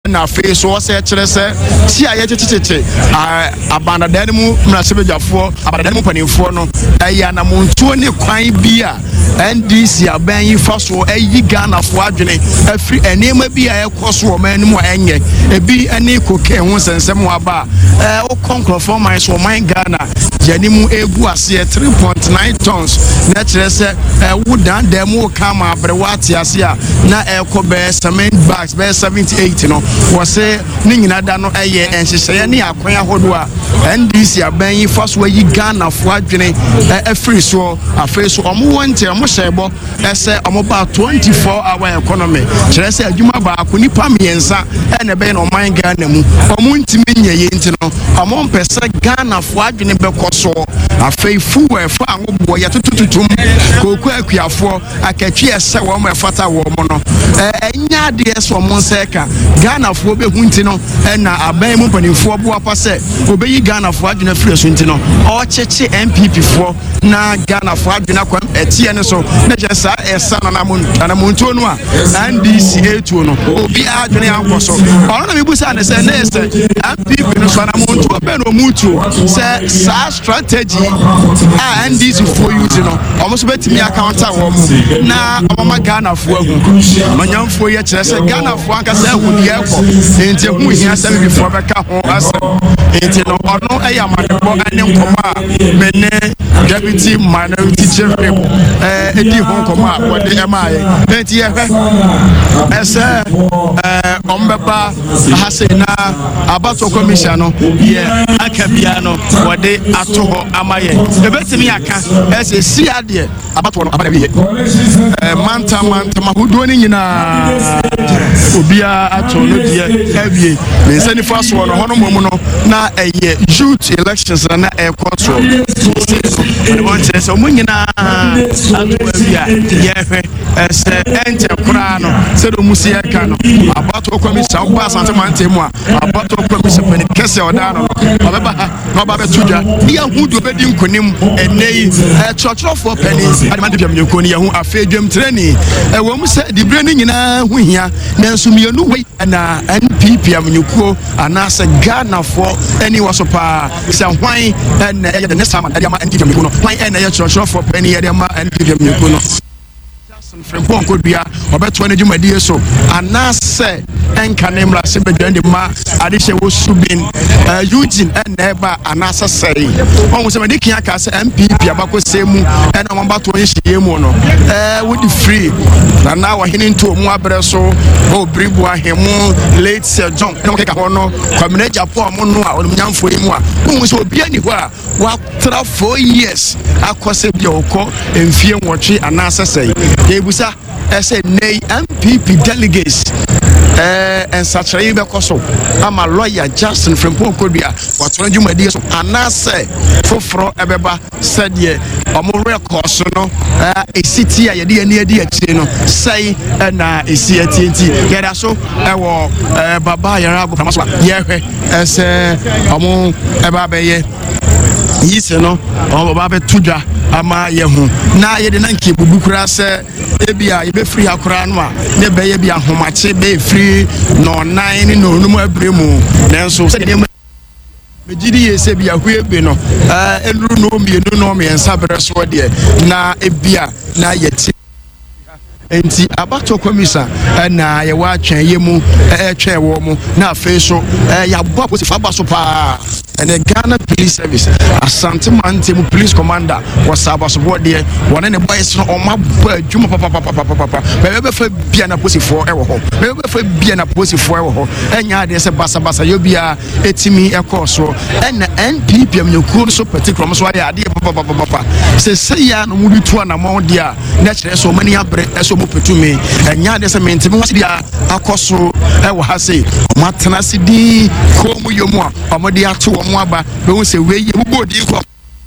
na fe so se kire se si aye chichichi abanda dan mu mrasebejafo abanda dan mu panimfo no ya na montuo ne kwan bia NDC aban yi faso ayi Ghana fo adwene afri enema bia ekoso o man mu enye ebi ane koke ho sensem aba o konkrofo man so man Ghana janimu egu ase 3.9 tons na kire se wodan dem wo kama abrewati ase a na ekobe cement bags be 78 no wo se ni nyina da no eye enhyehyeye ne akwan ahodo a NDC aban yi faso ayi Ghana fo adwene afri so afei so omo wonte omo shebo ese omo ba 24-hour economy kire se adwuma ba akonipa miensa ene be no man Ghana mu omo ntimi nyeye nti no omo mpese Ghana fo adwene be koso afei fuwe fa anwobo ya tutututum koku akuafo akatwi ese wo mo efata wo mo no enya de ese omo nseka Ghana fo be hunti no na aban mu panifo bo apase obeyi Ghana fo adwene free so nti no o cheche MPP fo na Ghana fo adwene kwam etie ne so na jesa esa na montuo no a NDC etuo no obi adwene ankoso ono na mebusa ne se na ese MPP no so na montuo be no mutuo se sa strategy NDC fo use no omo so betimi account wo na omo Ghana fo agu manyamfo ye kire se Ghana fo anka se agu de ekọ enti hu hia se before be ka ho ase enti no ono eya madebo ane nkoma mene deputy minority chief edi ho nkoma wode emaye enti ye hwe ese ombeba hase na abato commission no ye akabia no wode ato ho amaye ebetimi aka ese siade abato no abana biye manta mahudo ni nyina obia ato no die abie mensani faso no hono momu no na eye youth elections na control the one says so munyina ato abia ye ese ente kura no se do musi aka no abato commission ba asante mante mu a abato commission pen kese oda no obeba ha no ba betuja dia hudu bedi nkonim enei churchofo penny adimande biam nyekoni yahu afedwam training wo mu se di bre ni nyina hu hia nanso mienu we na NPP amnyuko anase Ghana for any wasopa se hwan na ye the next time adiama NPP amnyuko no hwan na ye churchofo penny adiama NPP amnyuko no Frempon could be about 20 Jumadie so and now say Encanemra Sebedende Ma Adisha was subin Eugene and Neba and Nasa say almost a Medikiaka MPP Abako Semu and I'm about to Yemono would be free and now we're heading to Muabreso or Bribua Hemo late Sir John Hono Community Apomono or Myam for him who was be anywhere what 4 years across a Bioko and Fear Watchi and Nasa say Busa say nay MPP delegates and such a becoso. I'm a lawyer Justin from Pocodia. What's when you my dear and I say for Ebeba said ye a more course no a city a dear near dear chino say and a CATT get us so Baba Yarabo Kamaswa yeah say Amo Ebabe yes no or Baba Tuja ama yehu na ye de nanke bubukura se ebia ye be free akura no a ne be ye bia homache be free no 9 no no abremu nanso se de megidi ye se bia hu ebe no eluru no mienu no me ensa bre so de na ebia na ye ti enti abato komisa na ye wa twen ye mu twen wo mu na afi so ya bo posifa baso pa and the Ghana Police Service Asante Mantemu Police Commander was abaso there one and the boys no on my juma papa be fa bia na posifo e wo ho be fa bia na posifo e wo ho enya de se basa yo bia etimi e course and NPP am nyekuru so particular so ya de papa se ya no mu bitu na mo dia na kire so mani abre so mo petumi enya de se mentimi wasi dia akoso e wo ha sei o matena sidi ko mu yomu a omode ato aba be won se we ye bubo di ko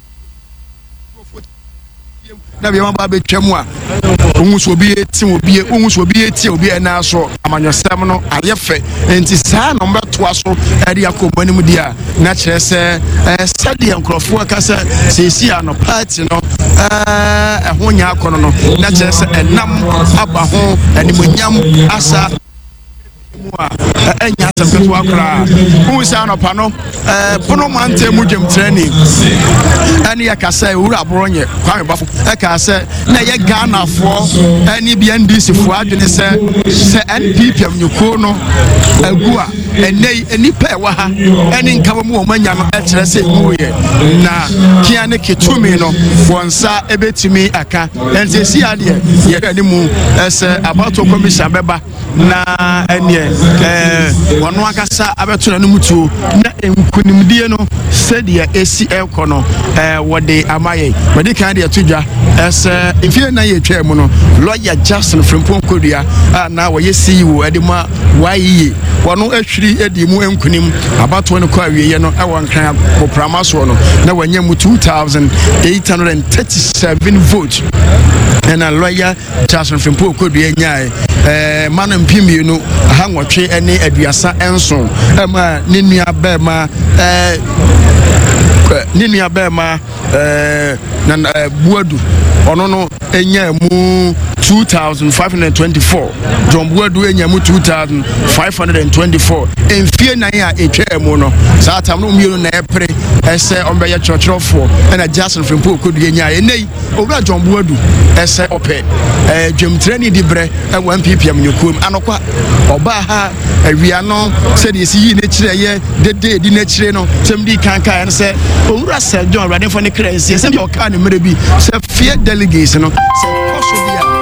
na be man ba be twam a ohun so bi eti obi na so amanyosem no ayefe enti saa no mbeto aso ade akoma nim dia na kire se sade enkrofo aka se si ano party no ehonya akono no na kire se enam aba ho animonyam asa enya asem akra who say no pa no pono mante mu dwem training ani yakasa ewura abronye Kwame Bafo ekasa na ye Ghana fo ani bi NDC fo adwene se NPP amnyuko no agua enipa ewa ha eni nkawo mu omanya no ekere se muye na kia ne ketumi no wonsa ebetimi aka enzesi ade ye ani mu ese about commission beba na enie wono akasa abeto na mutuo na enkunimdie no said esi ekono wode amaye wode kan de atudwa ese ifie na ye twa mu no lawyer Jackson Frimpong Kodua na wo ye CEO edema wayiye wono ahwiri edimu enkunim abato no kwa wiye no e won kan koprama so no na wanya mu 2837 votes and a lawyer Jackson Frimpong Kodua nyae manu mpimi no ha nwotwe ene aduasa enso ma nenua bema na buadu ono no enya mu 2524 John Buadu enya mu 2524 enfie nan a etwa mu no saa tam no mienu na epre ese ombeye chochorofo na Jackson Frimpong Kodua nya enei owura John Buadu ese ope dwem training di bre e 1 ppm nyokum anokwa oba ha awia no se de si yi ne kire ye dede di na kire no semdi kanka se owura Sir John Radefo ne kire se bi o ka ne mere bi se fie delegates no se koso bia